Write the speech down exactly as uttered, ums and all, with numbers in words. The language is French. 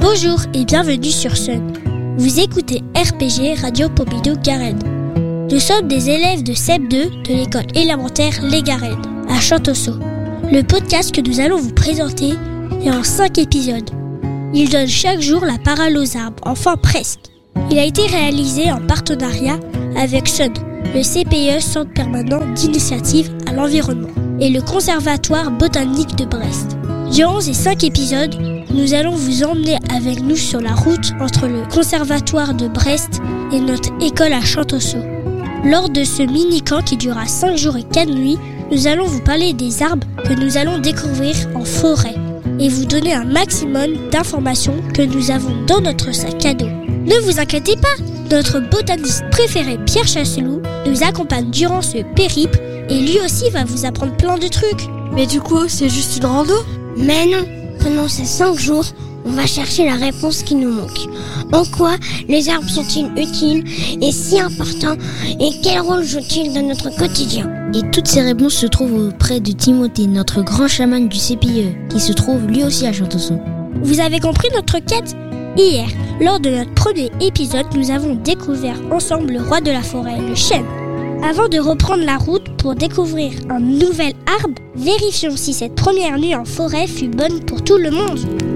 Bonjour et bienvenue sur Sun. Vous écoutez R P G Radio Pompidou Garenne. Nous sommes des élèves de C E P deux de l'école élémentaire Les Garennes, à Chantosso. Le podcast que nous allons vous présenter est en cinq épisodes. Il donne chaque jour la parole aux arbres, enfin presque. Il a été réalisé en partenariat avec Sun, le C P E Centre permanent d'initiative à l'environnement, et le Conservatoire botanique de Brest. Durant ces cinq épisodes, nous allons vous emmener avec nous sur la route entre le Conservatoire de Brest et notre école à Chantosso. Lors de ce mini-camp qui durera cinq jours et quatre nuits, nous allons vous parler des arbres que nous allons découvrir en forêt et vous donner un maximum d'informations que nous avons dans notre sac à dos. Ne vous inquiétez pas, notre botaniste préféré Pierre Chasseloup nous accompagne durant ce périple et lui aussi va vous apprendre plein de trucs. Mais du coup, c'est juste une rando ? Mais non, pendant ces cinq jours, on va chercher la réponse qui nous manque. En quoi les arbres sont-ils utiles et si importants et quel rôle jouent-ils dans notre quotidien ? Et toutes ces réponses se trouvent auprès de Timothée, notre grand chaman du C P E, qui se trouve lui aussi à Chantosso. Vous avez compris notre quête ? Hier, lors de notre premier épisode, nous avons découvert ensemble le roi de la forêt, le chêne. Avant de reprendre la route pour découvrir un nouvel arbre, vérifions si cette première nuit en forêt fut bonne pour tout le monde.